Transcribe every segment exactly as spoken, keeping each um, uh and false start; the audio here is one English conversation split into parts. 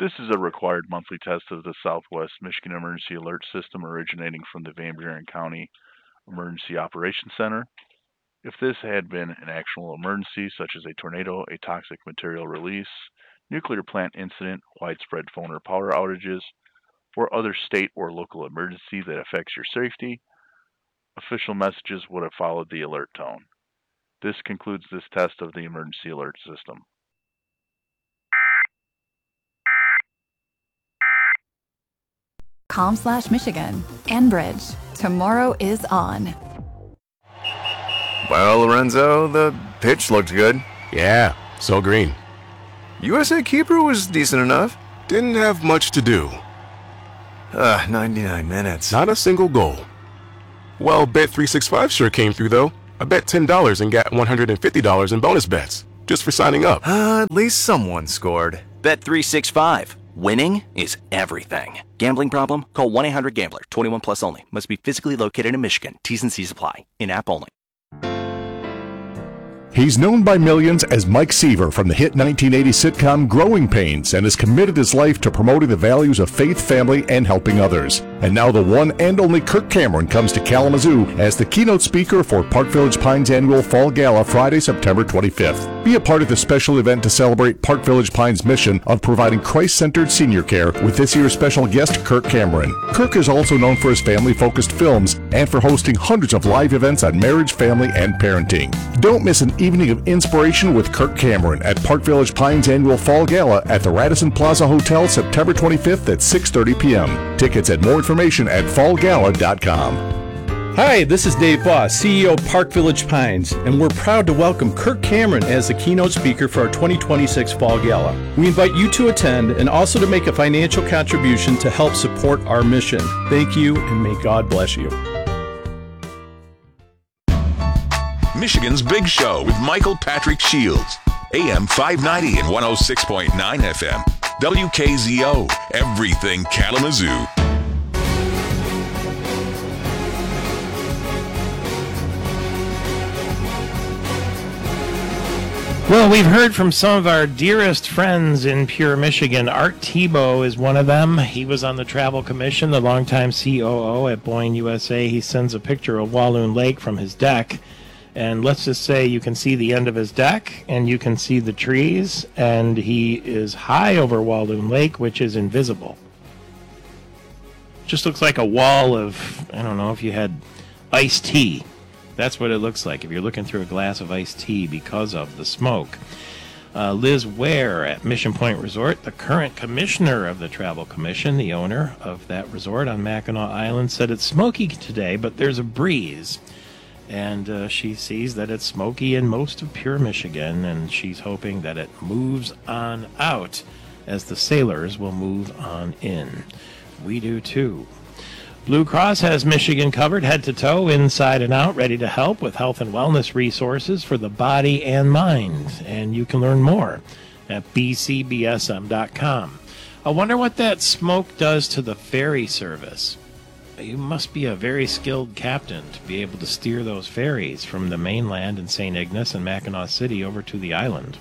This is a required monthly test of the Southwest Michigan Emergency Alert System originating from the Van Buren County Emergency Operations Center. If this had been an actual emergency, such as a tornado, a toxic material release, nuclear plant incident, widespread phone or power outages, or other state or local emergency that affects your safety, official messages would have followed the alert tone. This concludes this test of the emergency alert system. Com slash Michigan. Enbridge. Tomorrow is on. Well, Lorenzo, the pitch looked good. Yeah, so green. U S A keeper was decent enough. Didn't have much to do. Uh, ninety-nine minutes. Not a single goal. Well, Bet three sixty-five sure came through, though. I bet ten dollars and got one hundred fifty dollars in bonus bets, just for signing up. Uh, at least someone scored. Bet three sixty-five. Winning is everything. Gambling problem? Call one eight hundred gambler. twenty-one plus only. Must be physically located in Michigan. T's and C's apply. In-app only. He's known by millions as Mike Seaver from the hit nineteen eighty sitcom Growing Pains and has committed his life to promoting the values of faith, family, and helping others. And now the one and only Kirk Cameron comes to Kalamazoo as the keynote speaker for Park Village Pines annual Fall Gala Friday, September twenty-fifth. Be a part of the special event to celebrate Park Village Pines' mission of providing Christ-centered senior care with this year's special guest, Kirk Cameron. Kirk is also known for his family-focused films and for hosting hundreds of live events on marriage, family, and parenting. Don't miss an evening of inspiration with Kirk Cameron at Park Village Pines annual Fall Gala at the Radisson Plaza Hotel September twenty-fifth at six thirty p.m. Tickets and more information at fall gala dot com. Hi, this is Dave Boss, C E O of Park Village Pines, and we're proud to welcome Kirk Cameron as the keynote speaker for our twenty twenty-six Fall Gala. We invite you to attend and also to make a financial contribution to help support our mission. Thank you, and may God bless you. Michigan's Big Show with Michael Patrick Shields. A M five ninety and one oh six point nine F M. W K Z O. Everything Kalamazoo. Well, we've heard from some of our dearest friends in Pure Michigan. Art Tebow is one of them. He was on the Travel Commission, the longtime C O O at Boeing U S A. He sends a picture of Walloon Lake from his deck. And let's just say you can see the end of his deck, and you can see the trees, and he is high over Walloon Lake, which is invisible. Just looks like a wall of, I don't know, if you had iced tea. That's what it looks like if you're looking through a glass of iced tea because of the smoke. Uh, Liz Ware at Mission Point Resort, the current commissioner of the Travel Commission, the owner of that resort on Mackinac Island, said it's smoky today, but there's a breeze. And uh, she sees that it's smoky in most of Pure Michigan, and she's hoping that it moves on out as the sailors will move on in. We do too. Blue Cross has Michigan covered head to toe, inside and out, ready to help with health and wellness resources for the body and mind. And you can learn more at b c b s m dot com. I wonder what that smoke does to the ferry service. You must be a very skilled captain to be able to steer those ferries from the mainland in Saint Ignace and Mackinac City over to the island.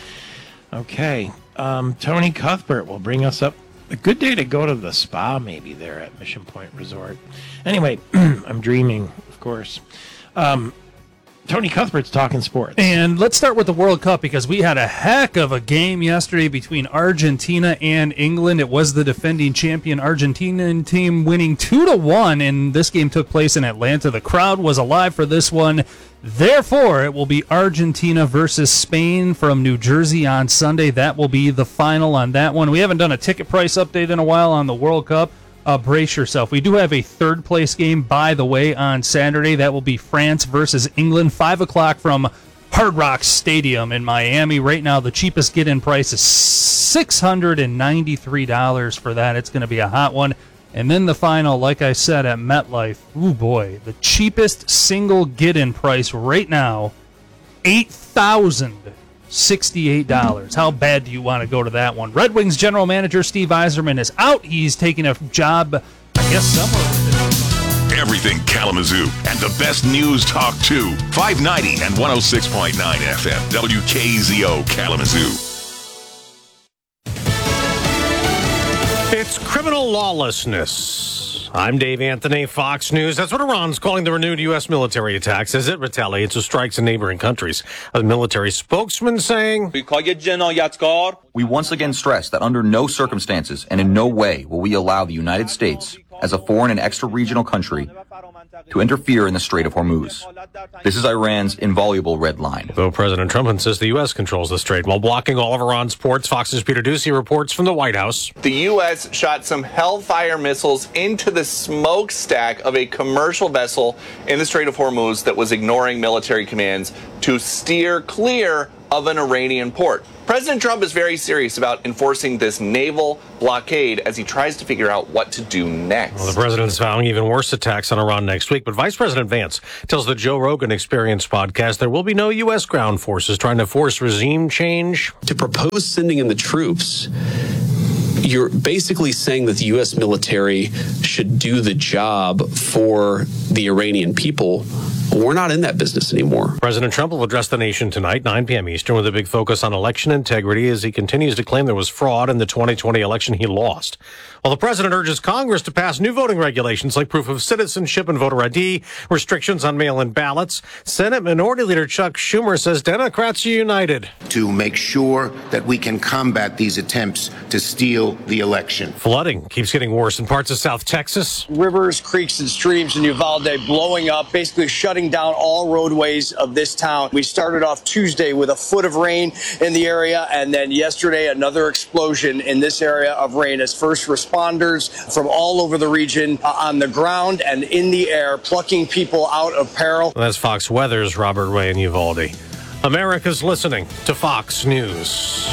Okay, um, Tony Cuthbert will bring us up. A good day to go to the spa, maybe, there at Mission Point Resort. Anyway, I'm dreaming, of course. Um, Tony Cuthbert's talking sports. And let's start with the World Cup, because we had a heck of a game yesterday between Argentina and England. It was the defending champion Argentinian team winning two to one, and this game took place in Atlanta. The crowd was alive for this one. Therefore, it will be Argentina versus Spain from New Jersey on Sunday. That will be the final on that one. We haven't done a ticket price update in a while on the World Cup. Uh, brace yourself. We do have a third-place game, by the way, on Saturday. That will be France versus England, five o'clock from Hard Rock Stadium in Miami. Right now, the cheapest get-in price is six hundred ninety-three dollars for that. It's going to be a hot one. And then the final, like I said, at MetLife. Ooh, boy, the cheapest single get-in price right now, eight thousand sixty-eight dollars. How bad do you want to go to that one? Red Wings general manager Steve Yzerman is out. He's taking a job, I guess, somewhere with it. Everything Kalamazoo and the best news talk too. five ninety and one oh six point nine F M. W K Z O Kalamazoo. It's criminal lawlessness. I'm Dave Anthony, Fox News. That's what Iran's calling the renewed U S military attacks as it retaliates with strikes in neighboring countries. A military spokesman saying, We once again stress that under no circumstances and in no way will we allow the United States, as a foreign and extra-regional country, to interfere in the Strait of Hormuz. This is Iran's inviolable red line. Though President Trump insists the U S controls the strait while blocking all of Iran's ports, Fox's Peter Ducey reports from the White House. The U S shot some Hellfire missiles into the smokestack of a commercial vessel in the Strait of Hormuz that was ignoring military commands to steer clear of an Iranian port. President Trump is very serious about enforcing this naval blockade as he tries to figure out what to do next. Well, the president's vowing even worse attacks on Iran next week, but Vice President Vance tells the Joe Rogan Experience podcast there will be no U S ground forces trying to force regime change. To propose sending in the troops, you're basically saying that the U S military should do the job for the Iranian people. We're not in that business anymore. President Trump will address the nation tonight, nine p.m. Eastern, with a big focus on election integrity as he continues to claim there was fraud in the twenty twenty election he lost. While the president urges Congress to pass new voting regulations like proof of citizenship and voter I D, restrictions on mail-in ballots, Senate Minority Leader Chuck Schumer says Democrats are united to make sure that we can combat these attempts to steal the election. Flooding keeps getting worse in parts of South Texas. Rivers, creeks, and streams in Uvalde blowing up, basically shutting down all roadways of this town. We started off Tuesday with a foot of rain in the area, and then yesterday another explosion in this area of rain as first responders from all over the region uh, on the ground and in the air, plucking people out of peril. That's Fox Weather's Robert Ray in Uvalde. America's listening to Fox News.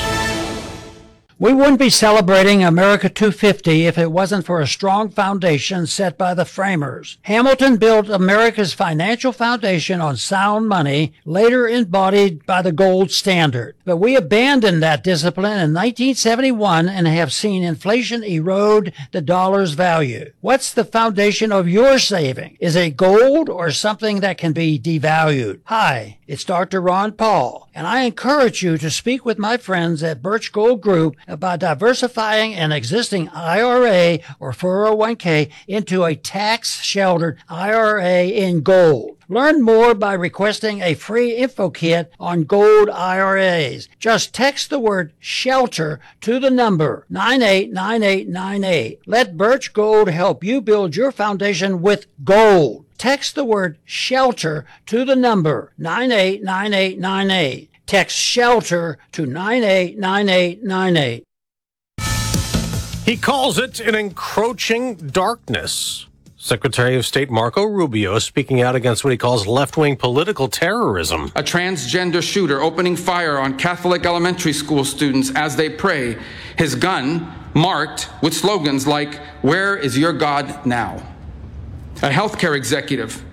We wouldn't be celebrating America two fifty if it wasn't for a strong foundation set by the framers. Hamilton built America's financial foundation on sound money, later embodied by the gold standard. But we abandoned that discipline in nineteen seventy-one and have seen inflation erode the dollar's value. What's the foundation of your saving? Is it gold or something that can be devalued? Hi, it's Doctor Ron Paul, and I encourage you to speak with my friends at Birch Gold Group about diversifying an existing I R A or four oh one k into a tax-sheltered I R A in gold. Learn more by requesting a free info kit on gold I R As. Just text the word SHELTER to the number nine eight nine eight nine eight. Let Birch Gold help you build your foundation with gold. Text the word SHELTER to the number nine eight nine eight nine eight. Text SHELTER to nine eight nine eight nine eight. He calls it an encroaching darkness. Secretary of State Marco Rubio speaking out against what he calls left-wing political terrorism. A transgender shooter opening fire on Catholic elementary school students as they pray, his gun marked with slogans like, "Where is your God now?" A healthcare executive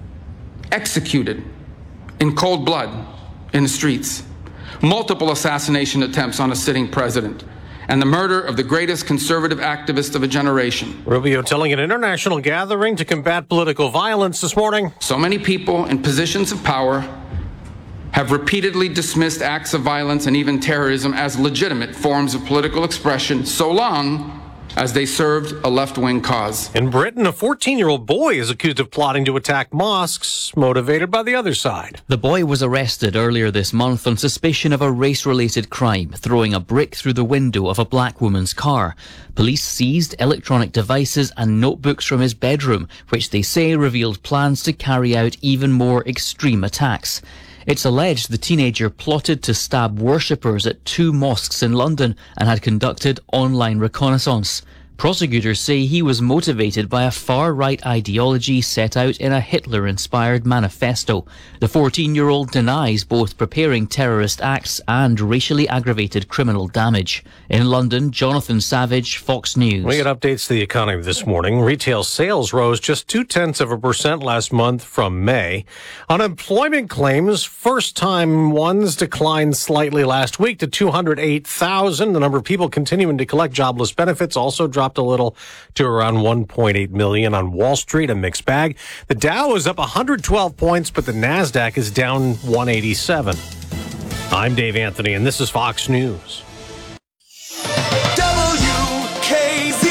executed in cold blood in the streets. Multiple assassination attempts on a sitting president. And the murder of the greatest conservative activist of a generation. Rubio telling an international gathering to combat political violence this morning. So many people in positions of power have repeatedly dismissed acts of violence and even terrorism as legitimate forms of political expression, so long as they served a left-wing cause. In Britain, a fourteen-year-old boy is accused of plotting to attack mosques, motivated by the other side. The boy was arrested earlier this month on suspicion of a race-related crime, throwing a brick through the window of a black woman's car. Police seized electronic devices and notebooks from his bedroom, which they say revealed plans to carry out even more extreme attacks. It's alleged the teenager plotted to stab worshippers at two mosques in London and had conducted online reconnaissance. Prosecutors say he was motivated by a far-right ideology set out in a Hitler-inspired manifesto. The fourteen-year-old denies both preparing terrorist acts and racially aggravated criminal damage. In London, Jonathan Savage, Fox News. We get updates to the economy this morning. Retail sales rose just two-tenths of a percent last month from May. Unemployment claims, first-time ones, declined slightly last week to two hundred eight thousand. The number of people continuing to collect jobless benefits also dropped a little to around one point eight million. On Wall Street, a mixed bag. The Dow is up one hundred twelve points, but the NASDAQ is down one eighty-seven. I'm Dave Anthony, and this is Fox News. W K Z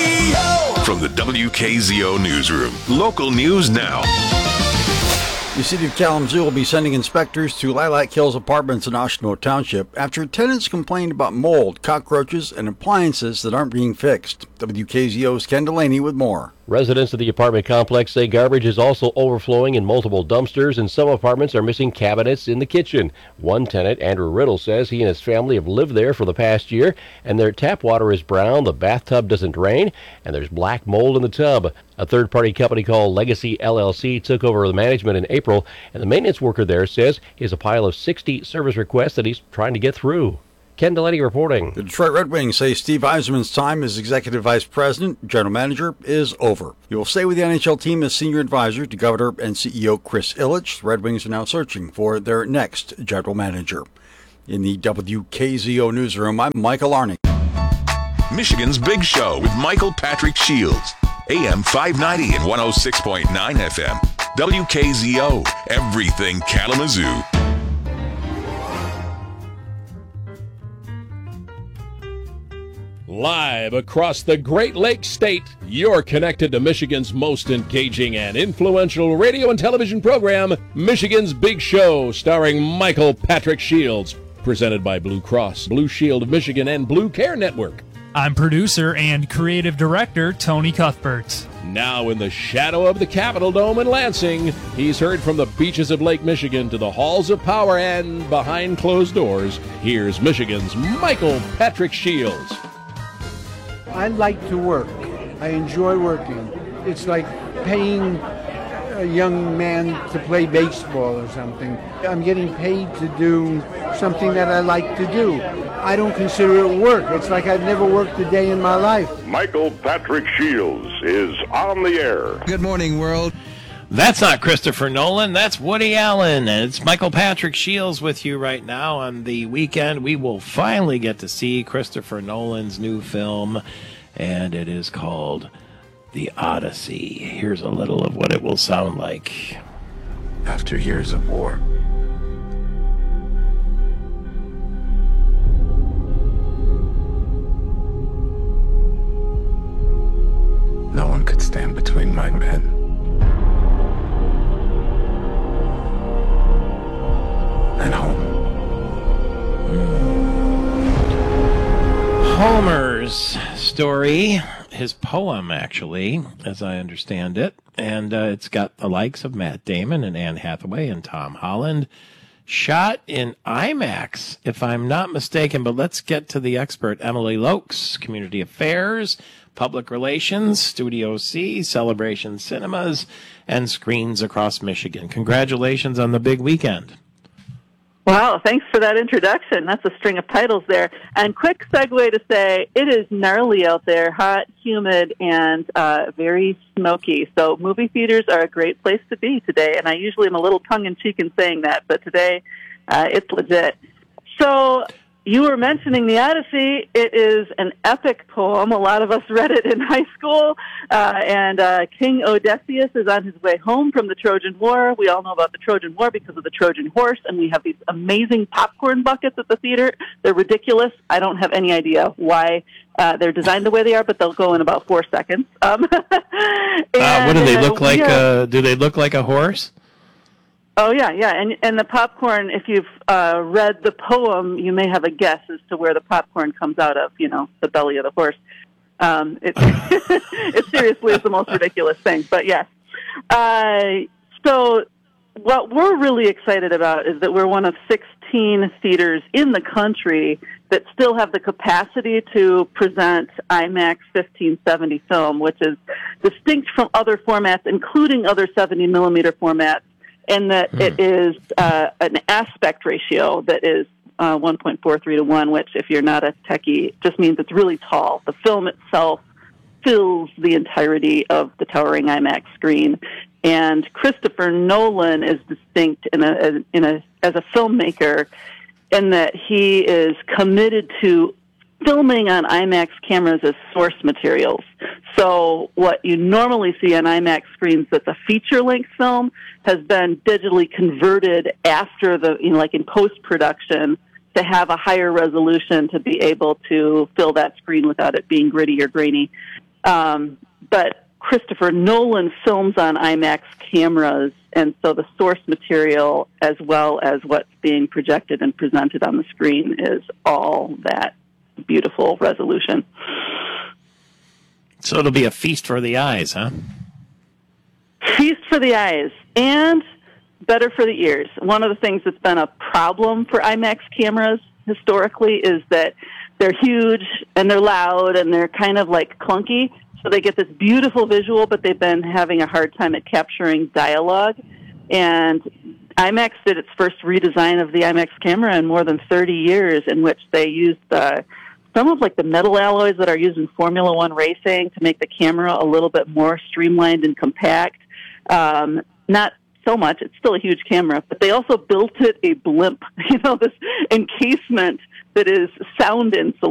the W K Z O Newsroom. Local news now. The city of Kalamazoo will be sending inspectors to Lilac Hills Apartments in Oshno Township after tenants complained about mold, cockroaches, and appliances that aren't being fixed. W K Z O's Ken Delaney with more. Residents of the apartment complex say garbage is also overflowing in multiple dumpsters, and some apartments are missing cabinets in the kitchen. One tenant, Andrew Riddle, says he and his family have lived there for the past year, and their tap water is brown, the bathtub doesn't drain, and there's black mold in the tub. A third-party company called Legacy L L C took over the management in April, and the maintenance worker there says he has a pile of sixty service requests that he's trying to get through. Ken Delaney reporting. The Detroit Red Wings say Steve Yzerman's time as executive vice president, general manager, is over. He will stay with the N H L team as senior advisor to Governor and C E O Chris Ilitch. The Red Wings are now searching for their next general manager. In the W K Z O newsroom, I'm Michael Arning. Michigan's Big Show with Michael Patrick Shields. A M five ninety and one oh six point nine F M. W K Z O, everything Kalamazoo. Live across the Great Lakes State, you're connected to Michigan's most engaging and influential radio and television program, Michigan's Big Show, starring Michael Patrick Shields, presented by Blue Cross, Blue Shield of Michigan, and Blue Care Network. I'm producer and creative director Tony Cuthbert. Now in the shadow of the Capitol Dome in Lansing, he's heard from the beaches of Lake Michigan to the halls of power and behind closed doors. Here's Michigan's Michael Patrick Shields. I like to work. I enjoy working. It's like paying a young man to play baseball or something. I'm getting paid to do something that I like to do. I don't consider it work. It's like I've never worked a day in my life. Michael Patrick Shields is on the air. Good morning, world. That's not Christopher Nolan. That's Woody Allen. And it's Michael Patrick Shields with you right now. On the weekend, we will finally get to see Christopher Nolan's new film, and it is called The Odyssey. Here's a little of what it will sound like. After years of war, no one could stand between my men and home. Homer's story, his poem, actually, as I understand it. And uh, it's got the likes of Matt Damon and Anne Hathaway and Tom Holland. Shot in IMAX, if I'm not mistaken. But let's get to the expert, Emily Lokes, Community Affairs, Public Relations, Studio C, Celebration Cinemas, and screens across Michigan. Congratulations on the big weekend. Wow, thanks for that introduction. That's a string of titles there. And quick segue to say, it is gnarly out there, hot, humid, and uh, very smoky. So movie theaters are a great place to be today. And I usually am a little tongue-in-cheek in saying that, but today uh, it's legit. So you were mentioning The Odyssey. It is an epic poem. A lot of us read it in high school. Uh, and uh, King Odysseus is on his way home from the Trojan War. We all know about the Trojan War because of the Trojan horse. And we have these amazing popcorn buckets at the theater. They're ridiculous. I don't have any idea why uh, they're designed the way they are, but they'll go in about four seconds. Um, and, uh, what do they look uh, like? Uh, do they look like a horse? Oh, yeah, yeah. And and the popcorn, if you've uh, read the poem, you may have a guess as to where the popcorn comes out of, you know, the belly of the horse. Um, it, it seriously is the most ridiculous thing, but yes. Uh, so what we're really excited about is that we're one of sixteen theaters in the country that still have the capacity to present IMAX fifteen seventy film, which is distinct from other formats, including other seventy millimeter formats. And that mm. it is uh, an aspect ratio that is uh, one point four three to one, which, if you're not a techie, just means it's really tall. The film itself fills the entirety of the towering IMAX screen. And Christopher Nolan is distinct in a, in a, as a filmmaker in that he is committed to filming on IMAX cameras as source materials. So what you normally see on IMAX screens that's a feature-length film has been digitally converted after the, you know, like in post-production, to have a higher resolution to be able to fill that screen without it being gritty or grainy. Um, but Christopher Nolan films on IMAX cameras, and so the source material as well as what's being projected and presented on the screen is all that beautiful resolution. So it'll be a feast for the eyes, huh? Feast for the eyes, and better for the ears. One of the things that's been a problem for IMAX cameras historically is that they're huge and they're loud and they're kind of like clunky. So they get this beautiful visual, but they've been having a hard time at capturing dialogue. And IMAX did its first redesign of the IMAX camera in more than thirty years, in which they used uh, some of like the metal alloys that are used in Formula One racing to make the camera a little bit more streamlined and compact. Um, not so much. It's still a huge camera, but they also built it a blimp, you know, this encasement that is sound insulated.